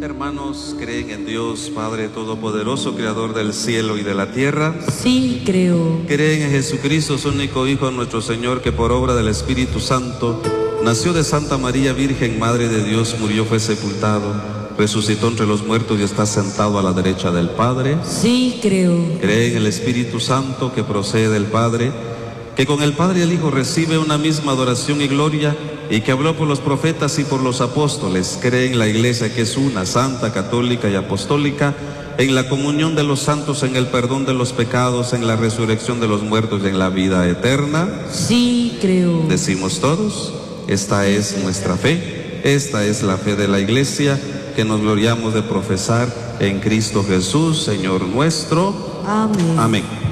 Hermanos, ¿creen en Dios, Padre Todopoderoso, Creador del cielo y de la tierra? Sí, creo. ¿Creen en Jesucristo, su único Hijo, nuestro Señor, que por obra del Espíritu Santo nació de Santa María Virgen, Madre de Dios, murió, fue sepultado, resucitó entre los muertos y está sentado a la derecha del Padre? Sí, creo. ¿Creen en el Espíritu Santo que procede del Padre, que con el Padre y el Hijo recibe una misma adoración y gloria, y que habló por los profetas y por los apóstoles? ¿Creen en la Iglesia, que es una, santa, católica y apostólica, en la comunión de los santos, en el perdón de los pecados, en la resurrección de los muertos y en la vida eterna? Sí, creo. Decimos todos, esta es nuestra fe, esta es la fe de la Iglesia, que nos gloriamos de profesar en Cristo Jesús, Señor nuestro. Amén. Amén.